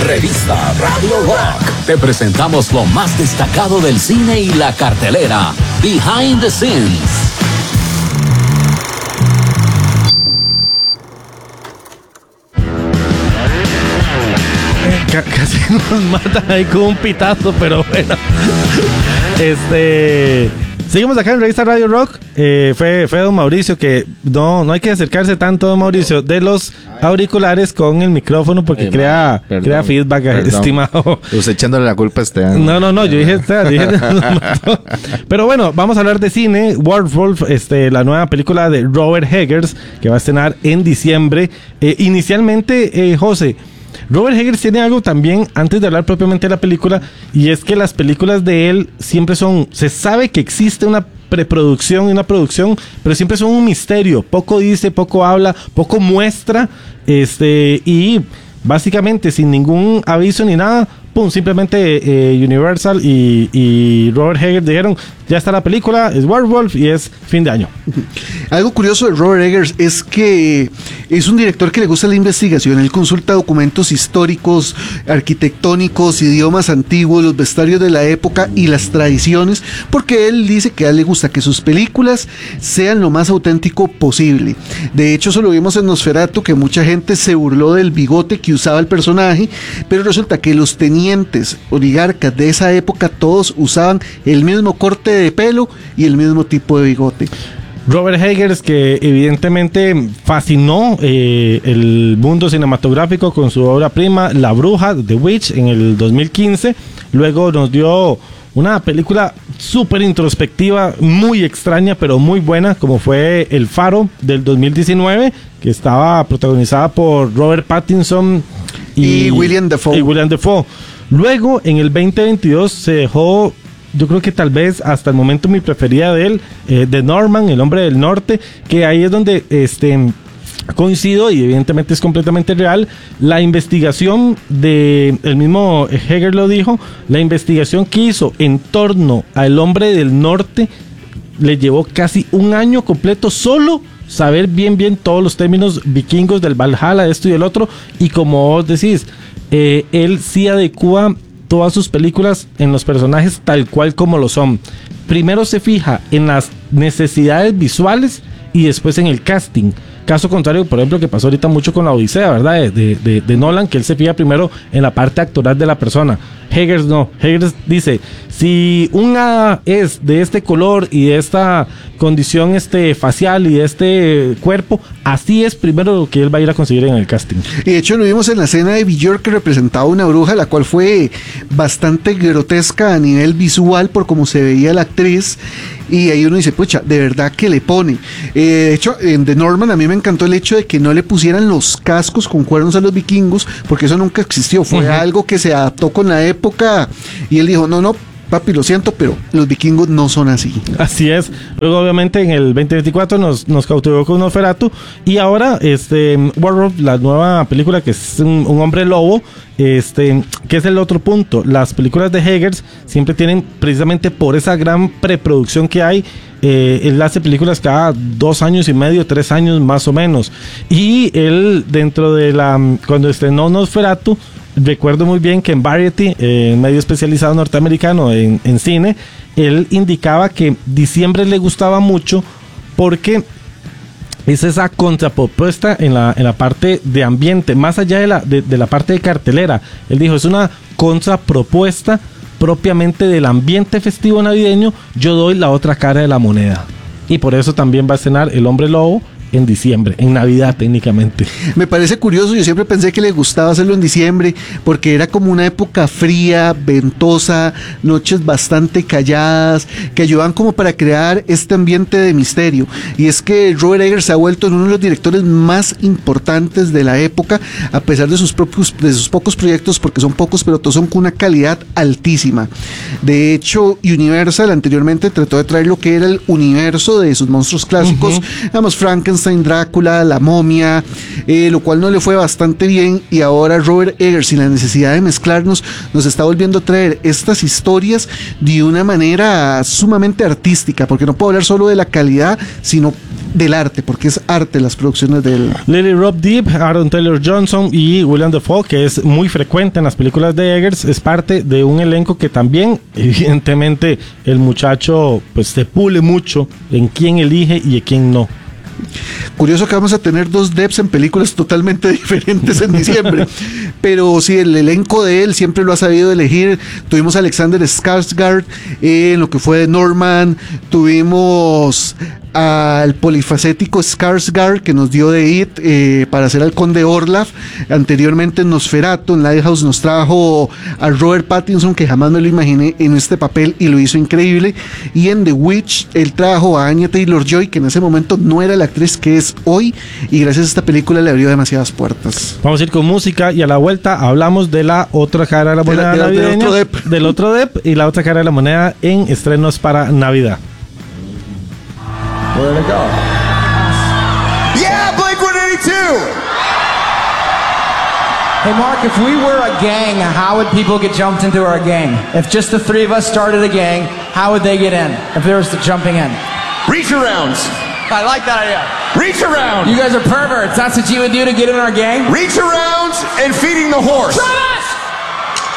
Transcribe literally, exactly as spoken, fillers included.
Revista Radio Rock. Te presentamos lo más destacado del cine y la cartelera. Behind the Scenes. Casi nos matan ahí con un pitazo, pero bueno. Este... Seguimos acá en Revista Radio Rock. Eh, fue, fue don Mauricio que no, no hay que acercarse tanto, don Mauricio, de los auriculares con el micrófono porque Ay, crea, perdón, crea feedback, perdón. estimado. Usted echándole la culpa a este año. No, no, no, yo dije, yo dije pero bueno, vamos a hablar de cine. Werewolf, este, la nueva película de Robert Eggers que va a estrenar en diciembre. Eh, inicialmente, eh, José, Robert Eggers tiene algo también, antes de hablar propiamente de la película, y es que las películas de él siempre son, se sabe que existe una preproducción y una producción, pero siempre son un misterio, poco dice, poco habla, poco muestra, este, y básicamente sin ningún aviso ni nada, pum, simplemente eh, Universal y, y Robert Eggers dijeron, ya está la película, es Werewolf y es fin de año. Algo curioso de Robert Eggers es que es un director que le gusta la investigación. Él consulta documentos históricos, arquitectónicos, idiomas antiguos, los vestuarios de la época y las tradiciones, porque él dice que a él le gusta que sus películas sean lo más auténtico posible. De hecho, eso lo vimos en Nosferatu, que mucha gente se burló del bigote que usaba el personaje, pero resulta que los tenientes oligarcas de esa época todos usaban el mismo corte de pelo y el mismo tipo de bigote. Robert Eggers, que evidentemente fascinó eh, el mundo cinematográfico con su obra prima La Bruja, The Witch, en el dos mil quince. Luego nos dio una película súper introspectiva, muy extraña, pero muy buena, como fue El Faro, del dos mil diecinueve, que estaba protagonizada por Robert Pattinson y, y William Dafoe. Y William Dafoe. Luego, en el veinte veintidós, se dejó... Yo creo que tal vez hasta el momento mi preferida de él, eh, de Norman, El Hombre del Norte, que ahí es donde este, coincido y evidentemente es completamente real. La investigación de, el mismo Eggers lo dijo, la investigación que hizo en torno al Hombre del Norte le llevó casi un año completo solo saber bien bien todos los términos vikingos del Valhalla, esto y el otro, y como vos decís, eh, él sí adecua todas sus películas en los personajes tal cual como lo son. Primero se fija en las necesidades visuales y después en el casting. Caso contrario, por ejemplo, que pasó ahorita mucho con la Odisea, ¿verdad? De, de, de, de Nolan, que él se fija primero en la parte actoral de la persona. Eggers no. Eggers dice, si una es de este color y de esta condición este facial y de este cuerpo, así es primero lo que él va a ir a conseguir en el casting. Y de hecho lo vimos en la escena de Björk, que representaba una bruja, la cual fue bastante grotesca a nivel visual por cómo se veía la actriz. Y ahí uno dice, pucha, de verdad que le pone. Eh, de hecho, en The Norman a mí me encantó el hecho de que no le pusieran los cascos con cuernos a los vikingos, porque eso nunca existió. Fue uh-huh. algo que se adaptó con la época. Y él dijo, no, no, papi, lo siento, pero los vikingos no son así. Así es. Luego, obviamente, en el veinte veinticuatro nos, nos cautivó con Nosferatu. Y ahora, este, Werewolf, la nueva película que es un, un hombre lobo, este, que es el otro punto. Las películas de Eggers siempre tienen, precisamente por esa gran preproducción que hay, eh, él hace películas cada dos años y medio, tres años más o menos. Y él, dentro de la, cuando estrenó Nosferatu, recuerdo muy bien que en Variety, eh, medio especializado norteamericano en, en cine, él indicaba que diciembre le gustaba mucho porque es esa contrapropuesta en la, en la parte de ambiente, más allá de la, de, de la parte de cartelera. Él dijo, es una contrapropuesta propiamente del ambiente festivo navideño, yo doy la otra cara de la moneda. Y por eso también va a estrenar El Hombre Lobo en diciembre, en Navidad técnicamente. Me parece curioso, yo siempre pensé que le gustaba hacerlo en diciembre porque era como una época fría, ventosa, noches bastante calladas, que ayudaban como para crear este ambiente de misterio. Y es que Robert Eggers se ha vuelto uno de los directores más importantes de la época, a pesar de sus propios, de sus pocos proyectos, porque son pocos, pero todos son con una calidad altísima. De hecho, Universal anteriormente trató de traer lo que era el universo de sus monstruos clásicos, uh-huh. digamos, Frankenstein, Drácula, La Momia, eh, lo cual no le fue bastante bien, y ahora Robert Eggers, sin la necesidad de mezclarnos, nos está volviendo a traer estas historias de una manera sumamente artística, porque no puedo hablar solo de la calidad, sino del arte, porque es arte las producciones de él. Lily Rob Deep, Aaron Taylor Johnson y William Dafoe, que es muy frecuente en las películas de Eggers, es parte de un elenco que también, evidentemente, el muchacho pues se pule mucho en quién elige y en quién no. Curioso que vamos a tener dos Depps en películas totalmente diferentes en diciembre. Pero sí, el elenco de él siempre lo ha sabido elegir. Tuvimos a Alexander Skarsgård en lo que fue de Norman. Tuvimos al polifacético Skarsgård, que nos dio de It eh, para hacer al conde Orlaf. Anteriormente en Nosferatu, en Lighthouse, nos trajo a Robert Pattinson, que jamás me lo imaginé en este papel y lo hizo increíble. Y en The Witch, él trajo a Anya Taylor-Joy, que en ese momento no era la actriz que es hoy, y gracias a esta película le abrió demasiadas puertas. Vamos a ir con música y a la vuelta hablamos de la otra cara de la moneda de la, de, navideña, del otro Depp. del otro Depp y la otra cara de la moneda en estrenos para Navidad. Where to go? Yeah, Blink one eighty-two! Hey Mark, if we were a gang, how would people get jumped into our gang? If just the three of us started a gang, how would they get in? If there was the jumping in? Reach arounds. I like that idea. Reach around. You guys are perverts. That's what you would do to get in our gang? Reach arounds and feeding the horse.